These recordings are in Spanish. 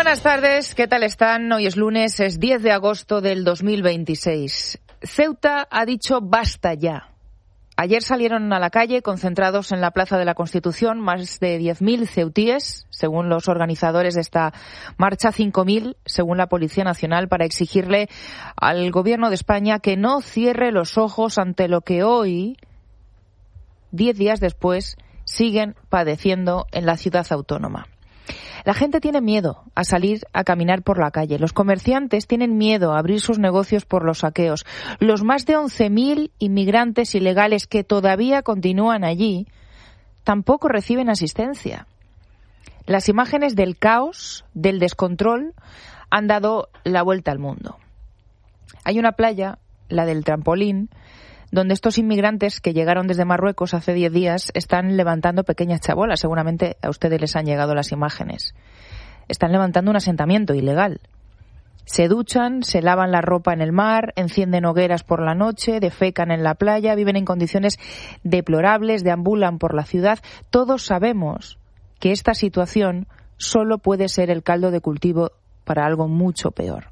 buenas tardes, ¿qué tal están? Hoy es lunes, es 10 de agosto del 2026. Ceuta ha dicho basta ya. Ayer salieron a la calle, concentrados en la Plaza de la Constitución, más de 10.000 ceutíes, según los organizadores de esta marcha, 5.000, según la Policía Nacional, para exigirle al Gobierno de España que no cierre los ojos ante lo que hoy, 10 días después, siguen padeciendo en la ciudad autónoma. La gente tiene miedo a salir a caminar por la calle. Los comerciantes tienen miedo a abrir sus negocios por los saqueos. Los más de 11.000 inmigrantes ilegales que todavía continúan allí tampoco reciben asistencia. Las imágenes del caos, del descontrol, han dado la vuelta al mundo. Hay una playa, la del Trampolín, donde estos inmigrantes que llegaron desde Marruecos hace 10 días están levantando pequeñas chabolas. Seguramente a ustedes les han llegado las imágenes. Están levantando un asentamiento ilegal. Se duchan, se lavan la ropa en el mar, encienden hogueras por la noche, defecan en la playa, viven en condiciones deplorables, deambulan por la ciudad. Todos sabemos que esta situación solo puede ser el caldo de cultivo para algo mucho peor.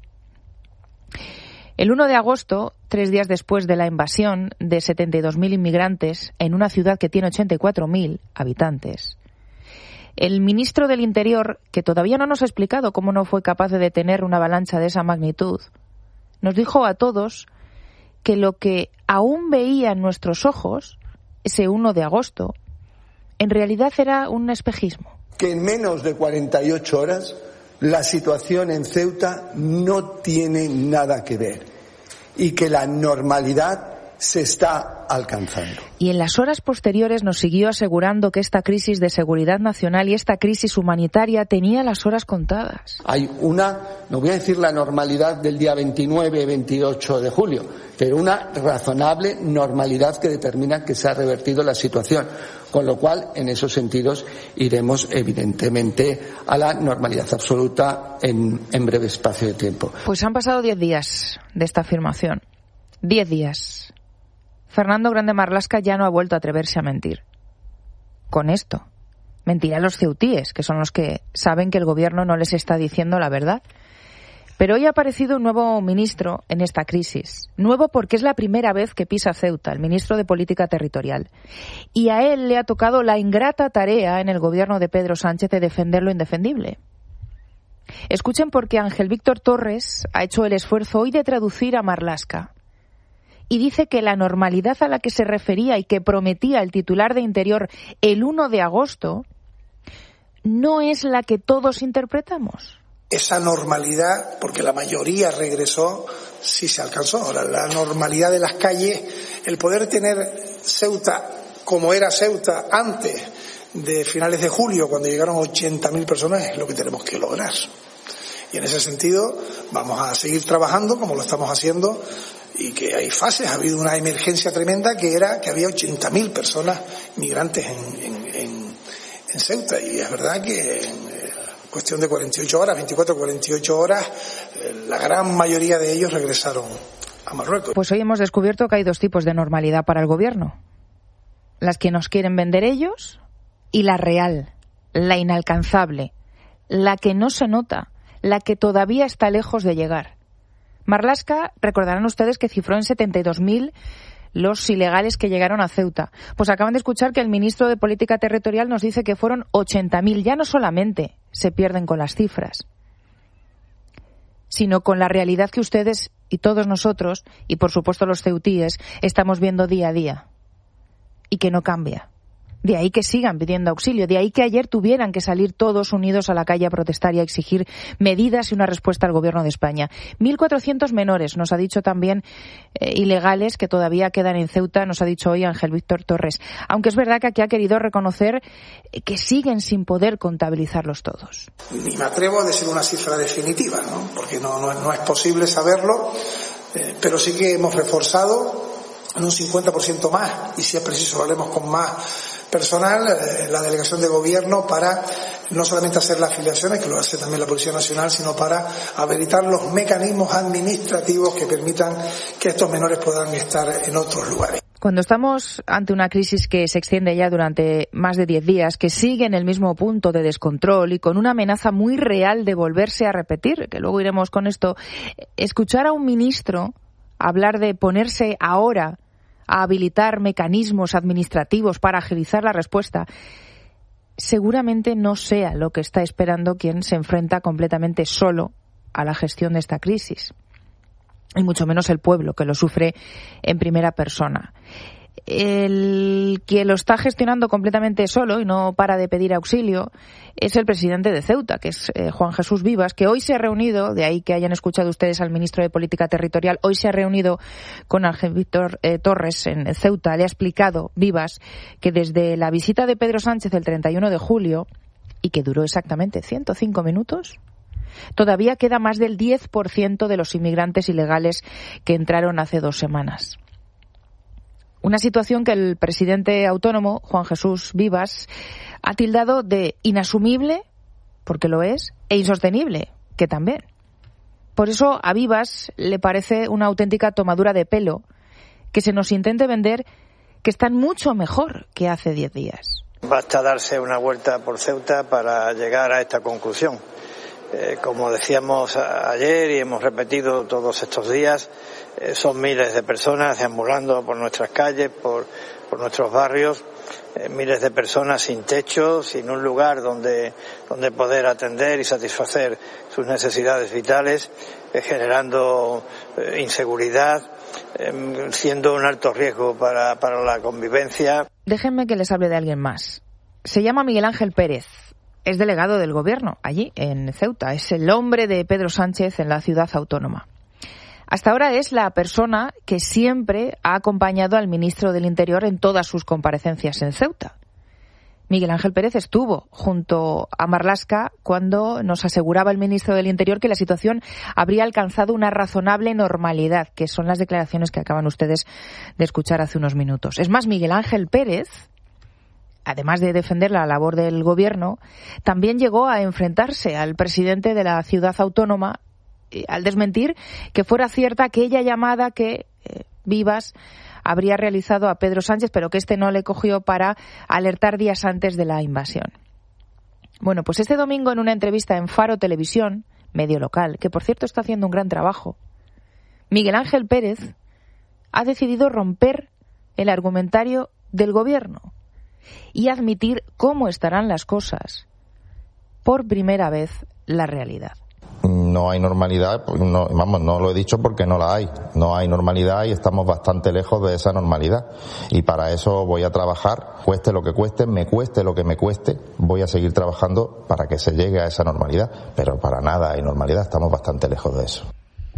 El 1 de agosto, 3 días después de la invasión de 72.000 inmigrantes en una ciudad que tiene 84.000 habitantes, el ministro del Interior, que todavía no nos ha explicado cómo no fue capaz de detener una avalancha de esa magnitud, nos dijo a todos que lo que aún veían nuestros ojos, ese 1 de agosto, en realidad era un espejismo. Que en menos de 48 horas la situación en Ceuta no tiene nada que ver y que la normalidad se está alcanzando. Y en las horas posteriores nos siguió asegurando que esta crisis de seguridad nacional y esta crisis humanitaria tenía las horas contadas. Hay una, no voy a decir la normalidad del día 29, 28 de julio, pero una razonable normalidad que determina que se ha revertido la situación. Con lo cual, en esos sentidos, iremos evidentemente a la normalidad absoluta en breve espacio de tiempo. Pues han pasado 10 días de esta afirmación. 10 días. Fernando Grande Marlaska ya no ha vuelto a atreverse a mentir. Con esto. Mentirán los ceutíes, que son los que saben que el gobierno no les está diciendo la verdad. Pero hoy ha aparecido un nuevo ministro en esta crisis. Nuevo porque es la primera vez que pisa Ceuta, el ministro de Política Territorial. Y a él le ha tocado la ingrata tarea en el gobierno de Pedro Sánchez de defender lo indefendible. Escuchen porque Ángel Víctor Torres ha hecho el esfuerzo hoy de traducir a Marlaska. Y dice que la normalidad a la que se refería y que prometía el titular de Interior el 1 de agosto no es la que todos interpretamos. Esa normalidad, porque la mayoría regresó, sí se alcanzó. Ahora, la normalidad de las calles, el poder tener Ceuta como era Ceuta antes de finales de julio, cuando llegaron 80.000 personas, es lo que tenemos que lograr. Y en ese sentido vamos a seguir trabajando como lo estamos haciendo, y que hay fases. Ha habido una emergencia tremenda que era que había 80.000 personas migrantes en Ceuta, y es verdad que cuestión de 48 horas, 48 horas, la gran mayoría de ellos regresaron a Marruecos. Pues hoy hemos descubierto que hay dos tipos de normalidad para el gobierno. Las que nos quieren vender ellos y la real, la inalcanzable, la que no se nota, la que todavía está lejos de llegar. Marlaska, recordarán ustedes que cifró en 72.000 los ilegales que llegaron a Ceuta. Pues acaban de escuchar que el ministro de Política Territorial nos dice que fueron 80.000. Ya no solamente se pierden con las cifras, sino con la realidad que ustedes y todos nosotros, y por supuesto los ceutíes, estamos viendo día a día y que no cambia. De ahí que sigan pidiendo auxilio, de ahí que ayer tuvieran que salir todos unidos a la calle a protestar y a exigir medidas y una respuesta al Gobierno de España. 1.400 menores, nos ha dicho también, ilegales que todavía quedan en Ceuta, nos ha dicho hoy Ángel Víctor Torres. Aunque es verdad que aquí ha querido reconocer que siguen sin poder contabilizarlos todos. Ni me atrevo a decir una cifra definitiva, ¿no? Porque no es posible saberlo, pero sí que hemos reforzado en un 50% más, y si es preciso lo haremos con más personal, la delegación de gobierno, para no solamente hacer las afiliaciones, que lo hace también la Policía Nacional, sino para habilitar los mecanismos administrativos que permitan que estos menores puedan estar en otros lugares. Cuando estamos ante una crisis que se extiende ya durante más de 10 días, que sigue en el mismo punto de descontrol y con una amenaza muy real de volverse a repetir, que luego iremos con esto, escuchar a un ministro hablar de ponerse ahora a habilitar mecanismos administrativos para agilizar la respuesta, seguramente no sea lo que está esperando quien se enfrenta completamente solo a la gestión de esta crisis. Y mucho menos el pueblo, que lo sufre en primera persona. El que lo está gestionando completamente solo y no para de pedir auxilio es el presidente de Ceuta, que es Juan Jesús Vivas, que hoy se ha reunido, de ahí que hayan escuchado ustedes al ministro de Política Territorial, hoy se ha reunido con Ángel Víctor Torres en Ceuta. Le ha explicado Vivas que desde la visita de Pedro Sánchez el 31 de julio, y que duró exactamente 105 minutos, todavía queda más del 10% de los inmigrantes ilegales que entraron hace 2 semanas. Una situación que el presidente autónomo, Juan Jesús Vivas, ha tildado de inasumible, porque lo es, e insostenible, que también. Por eso a Vivas le parece una auténtica tomadura de pelo que se nos intente vender que están mucho mejor que hace 10 días. Basta darse una vuelta por Ceuta para llegar a esta conclusión. Como decíamos ayer y hemos repetido todos estos días, son miles de personas deambulando por nuestras calles, por nuestros barrios, miles de personas sin techo, sin un lugar donde poder atender y satisfacer sus necesidades vitales, generando inseguridad, siendo un alto riesgo para la convivencia. Déjenme que les hable de alguien más. Se llama Miguel Ángel Pérez. Es delegado del Gobierno allí, en Ceuta. Es el hombre de Pedro Sánchez en la ciudad autónoma. Hasta ahora es la persona que siempre ha acompañado al ministro del Interior en todas sus comparecencias en Ceuta. Miguel Ángel Pérez estuvo junto a Marlaska cuando nos aseguraba el ministro del Interior que la situación habría alcanzado una razonable normalidad, que son las declaraciones que acaban ustedes de escuchar hace unos minutos. Es más, Miguel Ángel Pérez, además de defender la labor del Gobierno, también llegó a enfrentarse al presidente de la ciudad autónoma al desmentir que fuera cierta aquella llamada que Vivas habría realizado a Pedro Sánchez, pero que este no le cogió para alertar días antes de la invasión. Bueno, pues este domingo en una entrevista en Faro Televisión, medio local, que por cierto está haciendo un gran trabajo, Miguel Ángel Pérez ha decidido romper el argumentario del Gobierno y admitir cómo estarán las cosas, por primera vez, la realidad. No hay normalidad, no lo he dicho porque no la hay. No hay normalidad y estamos bastante lejos de esa normalidad. Y para eso voy a trabajar, cueste lo que cueste, me cueste lo que me cueste, voy a seguir trabajando para que se llegue a esa normalidad. Pero para nada hay normalidad, estamos bastante lejos de eso.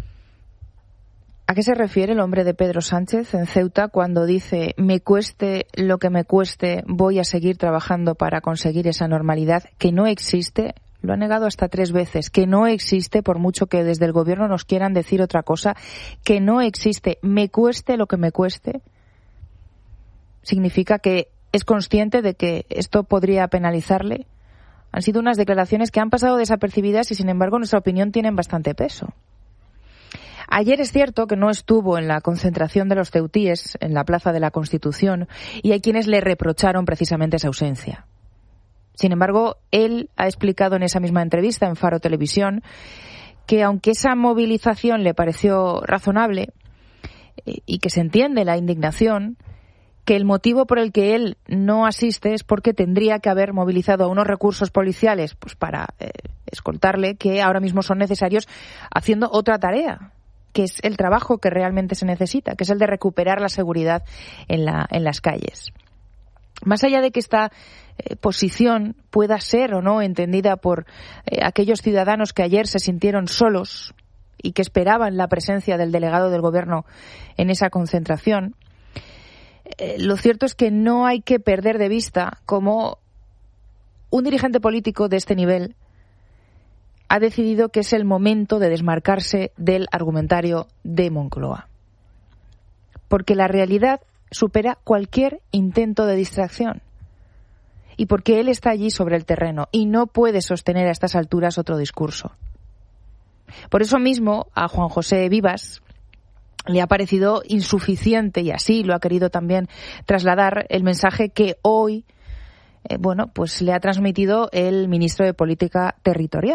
¿A qué se refiere el hombre de Pedro Sánchez en Ceuta cuando dice me cueste lo que me cueste, voy a seguir trabajando para conseguir esa normalidad que no existe? Lo ha negado hasta 3 veces, que no existe, por mucho que desde el Gobierno nos quieran decir otra cosa, que no existe. Me cueste lo que me cueste. Significa que es consciente de que esto podría penalizarle. Han sido unas declaraciones que han pasado desapercibidas y, sin embargo, en nuestra opinión tienen bastante peso. Ayer es cierto que no estuvo en la concentración de los ceutíes en la Plaza de la Constitución y hay quienes le reprocharon precisamente esa ausencia. Sin embargo, él ha explicado en esa misma entrevista en Faro Televisión que aunque esa movilización le pareció razonable y que se entiende la indignación, que el motivo por el que él no asiste es porque tendría que haber movilizado unos recursos policiales pues para escoltarle, que ahora mismo son necesarios haciendo otra tarea, que es el trabajo que realmente se necesita, que es el de recuperar la seguridad en las calles. Más allá de que esta posición pueda ser o no entendida por aquellos ciudadanos que ayer se sintieron solos y que esperaban la presencia del delegado del Gobierno en esa concentración, lo cierto es que no hay que perder de vista cómo un dirigente político de este nivel ha decidido que es el momento de desmarcarse del argumentario de Moncloa. Porque la realidad supera cualquier intento de distracción. Y porque él está allí sobre el terreno y no puede sostener a estas alturas otro discurso. Por eso mismo, a Juan José Vivas le ha parecido insuficiente, y así lo ha querido también trasladar, el mensaje que hoy pues le ha transmitido el ministro de Política Territorial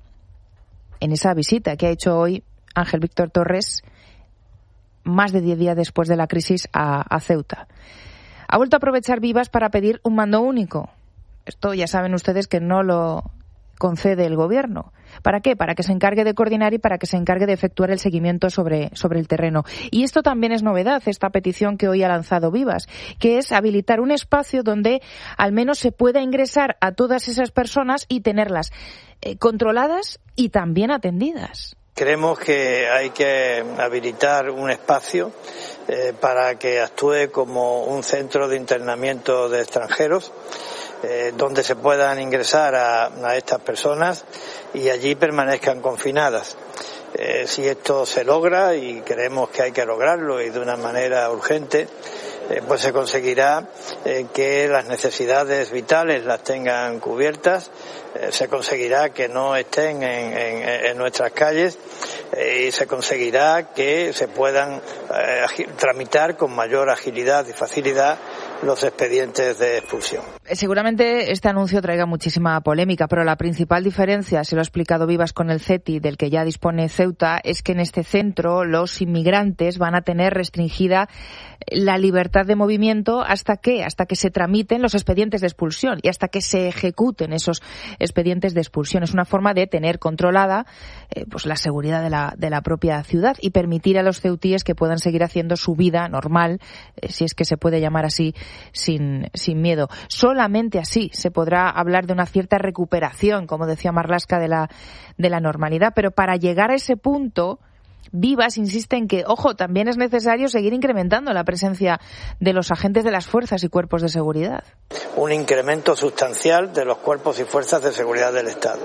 en esa visita que ha hecho hoy Ángel Víctor Torres, más de 10 días después de la crisis, a Ceuta. Ha vuelto a aprovechar Vivas para pedir un mando único. Esto ya saben ustedes que no lo concede el Gobierno. ¿Para qué? Para que se encargue de coordinar y para que se encargue de efectuar el seguimiento sobre el terreno. Y esto también es novedad, esta petición que hoy ha lanzado Vivas, que es habilitar un espacio donde al menos se pueda ingresar a todas esas personas y tenerlas controladas y también atendidas. Creemos que hay que habilitar un espacio para que actúe como un centro de internamiento de extranjeros, donde se puedan ingresar a estas personas y allí permanezcan confinadas. Si esto se logra, y creemos que hay que lograrlo y de una manera urgente, pues se conseguirá que las necesidades vitales las tengan cubiertas, se conseguirá que no estén en nuestras calles y se conseguirá que se puedan tramitar con mayor agilidad y facilidad los expedientes de expulsión. Seguramente este anuncio traiga muchísima polémica, pero la principal diferencia, se lo ha explicado Vivas, con el CETI, del que ya dispone Ceuta, es que en este centro los inmigrantes van a tener restringida la libertad de movimiento hasta que se tramiten los expedientes de expulsión y hasta que se ejecuten esos expedientes de expulsión. Es una forma de tener controlada pues la seguridad de la propia ciudad y permitir a los ceutíes que puedan seguir haciendo su vida normal, si es que se puede llamar así, sin miedo. Solamente así se podrá hablar de una cierta recuperación, como decía Marlaska, de la normalidad. Pero para llegar a ese punto, Vivas insiste en que, ojo, también es necesario seguir incrementando la presencia de los agentes de las fuerzas y cuerpos de seguridad. Un incremento sustancial de los cuerpos y fuerzas de seguridad del Estado.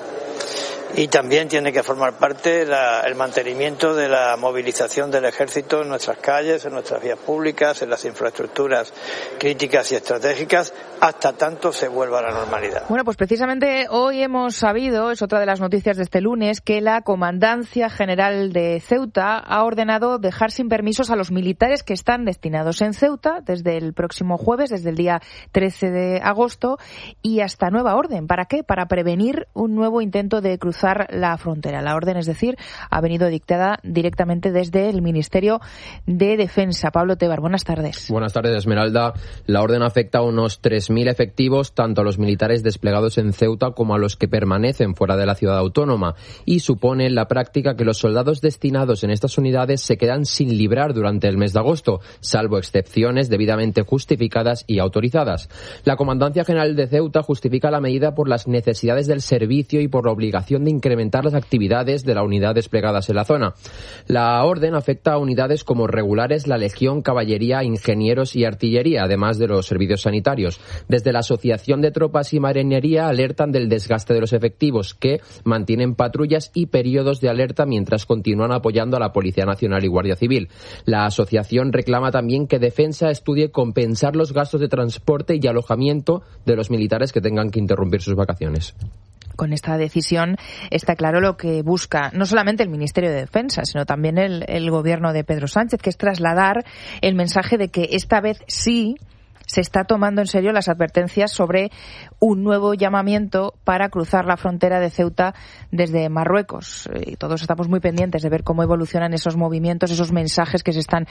Y también tiene que formar parte el mantenimiento de la movilización del Ejército en nuestras calles, en nuestras vías públicas, en las infraestructuras críticas y estratégicas, hasta tanto se vuelva a la normalidad. Bueno, pues precisamente hoy hemos sabido, es otra de las noticias de este lunes, que la Comandancia General de Ceuta ha ordenado dejar sin permisos a los militares que están destinados en Ceuta desde el próximo jueves, desde el día 13 de agosto, y hasta nueva orden. ¿Para qué? Para prevenir un nuevo intento de cruzar la frontera. La orden, es decir, ha venido dictada directamente desde el Ministerio de Defensa. Pablo Tebar, buenas tardes. Buenas tardes, Esmeralda. La orden afecta a unos 3.000 efectivos, tanto a los militares desplegados en Ceuta como a los que permanecen fuera de la ciudad autónoma, y supone en la práctica que los soldados destinados en estas unidades se quedan sin librar durante el mes de agosto, salvo excepciones debidamente justificadas y autorizadas. La Comandancia General de Ceuta justifica la medida por las necesidades del servicio y por la obligación de incrementar las actividades de la unidad desplegadas en la zona. La orden afecta a unidades como regulares, la Legión, Caballería, Ingenieros y Artillería, además de los servicios sanitarios. Desde la Asociación de Tropas y Marinería alertan del desgaste de los efectivos, que mantienen patrullas y periodos de alerta mientras continúan apoyando a la Policía Nacional y Guardia Civil. La asociación reclama también que Defensa estudie compensar los gastos de transporte y alojamiento de los militares que tengan que interrumpir sus vacaciones. Con esta decisión está claro lo que busca no solamente el Ministerio de Defensa, sino también el gobierno de Pedro Sánchez, que es trasladar el mensaje de que esta vez sí se está tomando en serio las advertencias sobre un nuevo llamamiento para cruzar la frontera de Ceuta desde Marruecos. Y todos estamos muy pendientes de ver cómo evolucionan esos movimientos, esos mensajes que se están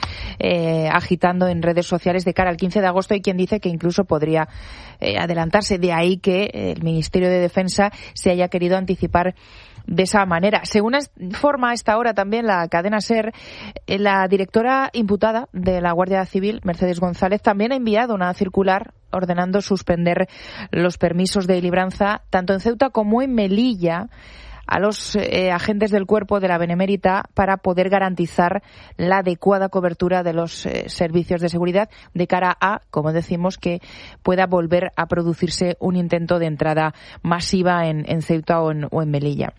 agitando en redes sociales de cara al 15 de agosto. Hay quien dice que incluso podría adelantarse. De ahí que el Ministerio de Defensa se haya querido anticipar de esa manera. Según informa a esta hora también la cadena SER, la directora imputada de la Guardia Civil, Mercedes González, también ha enviado una circular ordenando suspender los permisos de libranza tanto en Ceuta como en Melilla a los agentes del cuerpo de la Benemérita para poder garantizar la adecuada cobertura de los servicios de seguridad de cara a, como decimos, que pueda volver a producirse un intento de entrada masiva en Ceuta o en Melilla.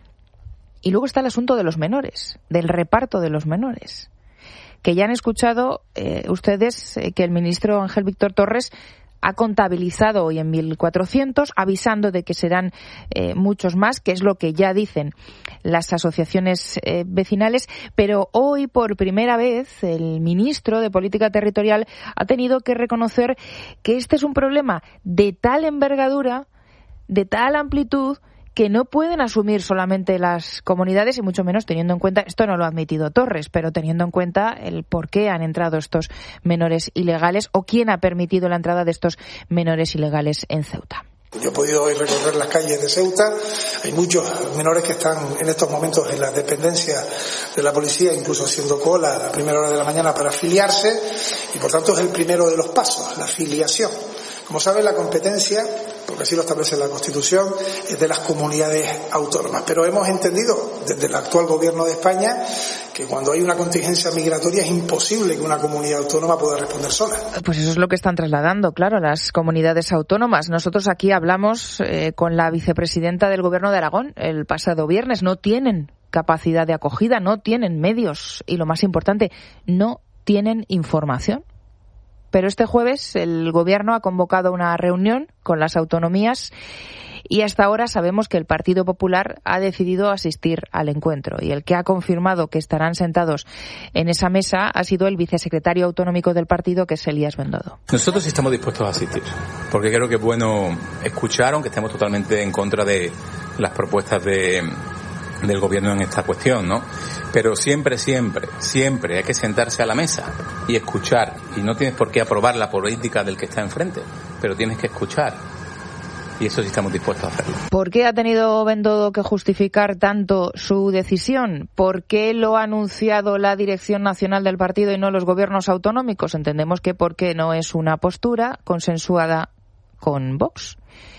Y luego está el asunto de los menores, del reparto de los menores, que ya han escuchado ustedes que el ministro Ángel Víctor Torres ha contabilizado hoy en 1.400, avisando de que serán muchos más, que es lo que ya dicen las asociaciones vecinales. Pero hoy, por primera vez, el ministro de Política Territorial ha tenido que reconocer que este es un problema de tal envergadura, de tal amplitud, que no pueden asumir solamente las comunidades, y mucho menos teniendo en cuenta, esto no lo ha admitido Torres, pero teniendo en cuenta el por qué han entrado estos menores ilegales o quién ha permitido la entrada de estos menores ilegales en Ceuta. Yo he podido hoy recorrer las calles de Ceuta. Hay muchos menores que están en estos momentos en las dependencias de la policía, incluso haciendo cola a la primera hora de la mañana para afiliarse, y por tanto es el primero de los pasos, la afiliación. Como saben, la competencia, porque así lo establece la Constitución, es de las comunidades autónomas. Pero hemos entendido desde el actual Gobierno de España que cuando hay una contingencia migratoria es imposible que una comunidad autónoma pueda responder sola. Pues eso es lo que están trasladando, claro, las comunidades autónomas. Nosotros aquí hablamos con la vicepresidenta del Gobierno de Aragón el pasado viernes. No tienen capacidad de acogida, no tienen medios y, lo más importante, no tienen información. Pero este jueves el Gobierno ha convocado una reunión con las autonomías y hasta ahora sabemos que el Partido Popular ha decidido asistir al encuentro, y el que ha confirmado que estarán sentados en esa mesa ha sido el vicesecretario autonómico del partido, que es Elías Bendodo. Nosotros estamos dispuestos a asistir, porque creo que es bueno escuchar, aunque estemos totalmente en contra de las propuestas del Gobierno en esta cuestión, ¿no? Pero siempre hay que sentarse a la mesa y escuchar. Y no tienes por qué aprobar la política del que está enfrente, pero tienes que escuchar. Y eso sí estamos dispuestos a hacerlo. ¿Por qué ha tenido Bendodo que justificar tanto su decisión? ¿Por qué lo ha anunciado la dirección nacional del partido y no los gobiernos autonómicos? Entendemos que porque no es una postura consensuada con Vox.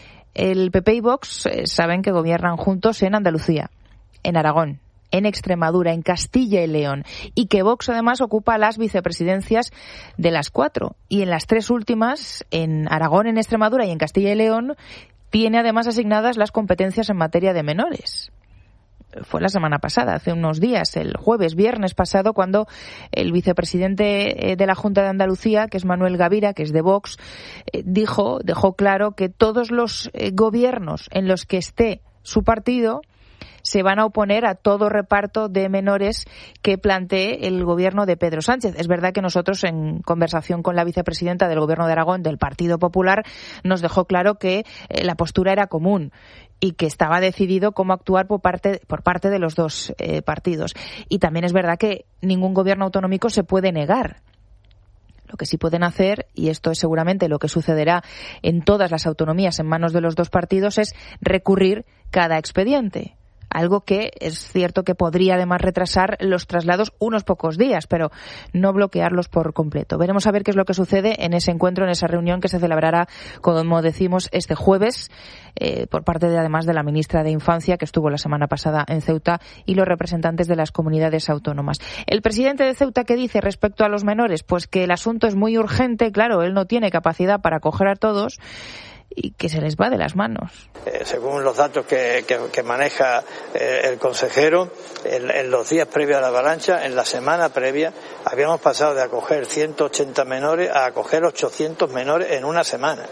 El PP y Vox saben que gobiernan juntos en Andalucía, en Aragón, en Extremadura, en Castilla y León, y que Vox además ocupa las vicepresidencias de las 4, y en las 3 últimas, en Aragón, en Extremadura y en Castilla y León, tiene además asignadas las competencias en materia de menores. Fue la semana pasada, hace unos días, el viernes pasado, cuando el vicepresidente de la Junta de Andalucía, que es Manuel Gavira, que es de Vox, dejó claro que todos los gobiernos en los que esté su partido se van a oponer a todo reparto de menores que plantee el gobierno de Pedro Sánchez. Es verdad que nosotros, en conversación con la vicepresidenta del Gobierno de Aragón, del Partido Popular, nos dejó claro que la postura era común y que estaba decidido cómo actuar por parte de los dos partidos. Y también es verdad que ningún gobierno autonómico se puede negar. Lo que sí pueden hacer, y esto es seguramente lo que sucederá en todas las autonomías en manos de los dos partidos, es recurrir cada expediente. Algo que es cierto que podría además retrasar los traslados unos pocos días, pero no bloquearlos por completo. Veremos a ver qué es lo que sucede en ese encuentro, en esa reunión que se celebrará, como decimos, este jueves, por parte además de la ministra de Infancia, que estuvo la semana pasada en Ceuta, y los representantes de las comunidades autónomas. El presidente de Ceuta, ¿qué dice respecto a los menores? Pues que el asunto es muy urgente, claro, él no tiene capacidad para acoger a todos, y que se les va de las manos. Según los datos que maneja el consejero, en los días previos a la avalancha, en la semana previa, habíamos pasado de acoger 180 menores a acoger 800 menores en una semana.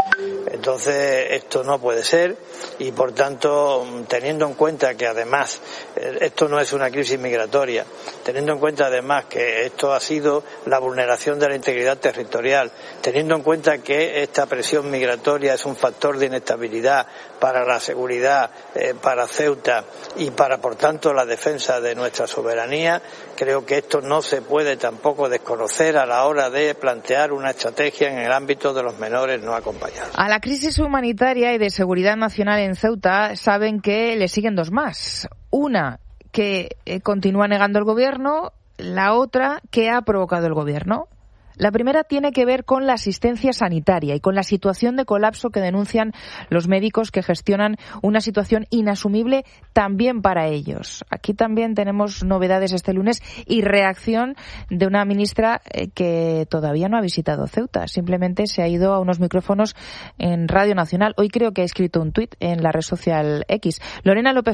Entonces esto no puede ser, y por tanto, teniendo en cuenta que además esto no es una crisis migratoria, teniendo en cuenta además que esto ha sido la vulneración de la integridad territorial, teniendo en cuenta que esta presión migratoria es un factor de inestabilidad para la seguridad, para Ceuta y para, por tanto, la defensa de nuestra soberanía, creo que esto no se puede tampoco desconocer a la hora de plantear una estrategia en el ámbito de los menores no acompañados. A la crisis humanitaria y de seguridad nacional en Ceuta saben que le siguen dos más. Una, que continúa negando el gobierno; la otra, que ha provocado el gobierno. La primera tiene que ver con la asistencia sanitaria y con la situación de colapso que denuncian los médicos, que gestionan una situación inasumible también para ellos. Aquí también tenemos novedades este lunes y reacción de una ministra que todavía no ha visitado Ceuta. Simplemente se ha ido a unos micrófonos en Radio Nacional. Hoy creo que ha escrito un tuit en la red social X. Lorena López Lobo.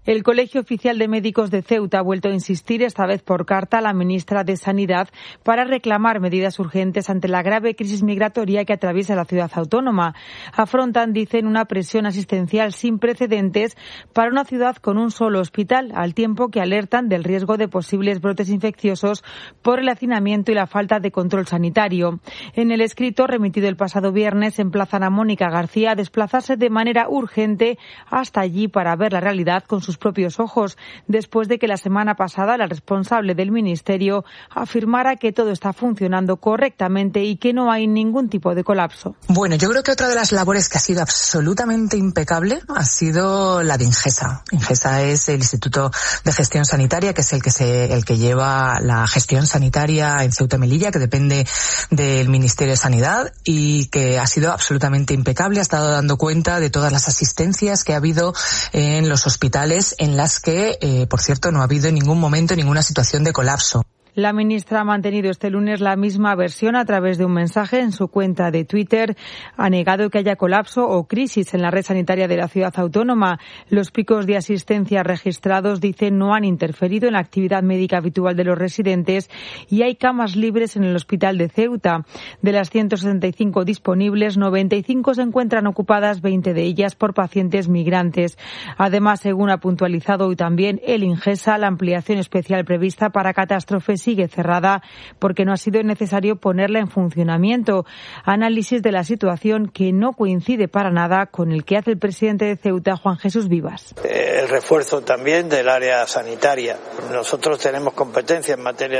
El Colegio Oficial de Médicos de Ceuta ha vuelto a insistir, esta vez por carta, a la ministra de Sanidad para reclamar medidas urgentes ante la grave crisis migratoria que atraviesa la ciudad autónoma. Afrontan, dicen, una presión asistencial sin precedentes para una ciudad con un solo hospital, al tiempo que alertan del riesgo de posibles brotes infecciosos por el hacinamiento y la falta de control sanitario. En el escrito remitido el pasado viernes emplazan a Mónica García a desplazarse de manera urgente hasta allí para ver la realidad con sus propios ojos, después de que la semana pasada la responsable del ministerio afirmara que todo está funcionando correctamente y que no hay ningún tipo de colapso. Bueno, yo creo que otra de las labores que ha sido absolutamente impecable ha sido la de Ingesa. Ingesa es el Instituto de Gestión Sanitaria, que es el que lleva la gestión sanitaria en Ceuta y Melilla, que depende del Ministerio de Sanidad, y que ha sido absolutamente impecable. Ha estado dando cuenta de todas las asistencias que ha habido en los hospitales, en las que, por cierto, no ha habido en ningún momento ninguna situación de colapso. La ministra ha mantenido este lunes la misma versión a través de un mensaje en su cuenta de Twitter. Ha negado que haya colapso o crisis en la red sanitaria de la ciudad autónoma. Los picos de asistencia registrados, dicen, no han interferido en la actividad médica habitual de los residentes y hay camas libres en el hospital de Ceuta. De las 165 disponibles, 95 se encuentran ocupadas, 20 de ellas por pacientes migrantes. Además, según ha puntualizado hoy también el Ingesa, la ampliación especial prevista para catástrofes sigue cerrada porque no ha sido necesario ponerla en funcionamiento. Análisis de la situación que no coincide para nada con el que hace el presidente de Ceuta, Juan Jesús Vivas. El refuerzo también del área sanitaria. Nosotros tenemos competencia en materia